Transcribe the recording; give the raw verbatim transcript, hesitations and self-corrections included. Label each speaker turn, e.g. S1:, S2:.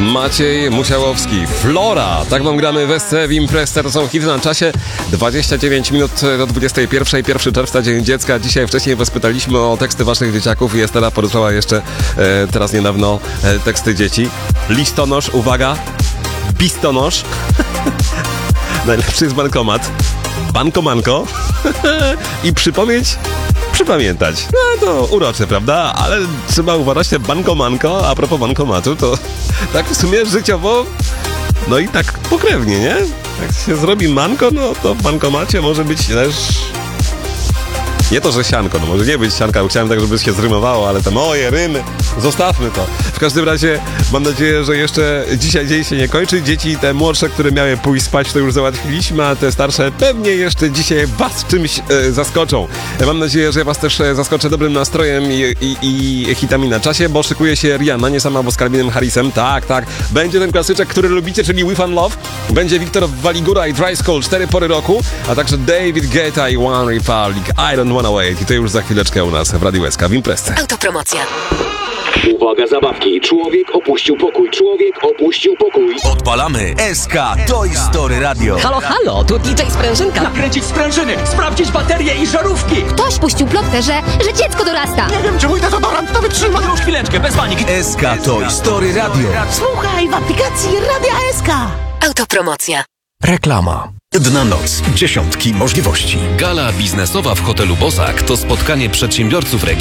S1: Maciej Musiałowski, Flora. Tak wam gramy w S C w imprezę. To są hity na czasie. dwadzieścia dziewięć minut do dwudziestej pierwszej. pierwszego czerwca, Dzień Dziecka. Dzisiaj wcześniej was pytaliśmy o teksty waszych dzieciaków i Estera poruszyła jeszcze e, teraz niedawno e, teksty dzieci. Listonosz, uwaga, bistonosz. Najlepszy jest bankomat. Bankomanko. I przypomnieć, przypamiętać. No to urocze, prawda? Ale trzeba uważać się bankomanko. A propos bankomatu, to tak w sumie życiowo, no i tak pokrewnie, nie? Jak się zrobi manko, no to w bankomacie może być też... Nie to, że sianko, no może nie być sianka, bo chciałem tak, żeby się zrymowało, ale te moje rymy, zostawmy to. W każdym razie mam nadzieję, że jeszcze dzisiaj dzień się nie kończy. Dzieci te młodsze, które miały pójść spać, to już załatwiliśmy, a te starsze pewnie jeszcze dzisiaj was czymś e, zaskoczą. Mam nadzieję, że ja was też e, zaskoczę dobrym nastrojem i, i, i hitami na czasie, bo szykuje się Rihanna, nie sama, bo z Calvinem Harrisem. Tak, tak. Będzie ten klasyczek, który lubicie, czyli We Found Love. Będzie Wiktor Waligura i Dry Skull, cztery pory roku, a także David Guetta i One Republic. I don't wanna wait. I to już za chwileczkę u nas w Radiu S K w imprezce.
S2: Autopromocja.
S3: Uwaga, zabawki. Człowiek opuścił pokój. Człowiek opuścił pokój.
S4: Odpalamy S K Toy Story Radio.
S2: Halo, halo, tu D J Sprężynka.
S5: Nakręcić sprężyny, sprawdzić baterie i żarówki.
S6: Ktoś puścił plotkę, że, że dziecko dorasta.
S5: Nie wiem, czy mój dezodorant to wytrzyma. Już chwileczkę, bez paniki.
S4: S K Toy Story Radio.
S7: Słuchaj w aplikacji Radia S K.
S2: Autopromocja.
S4: Reklama.
S8: Jedna noc, dziesiątki możliwości.
S9: Gala biznesowa w hotelu Bosak to spotkanie przedsiębiorców regionu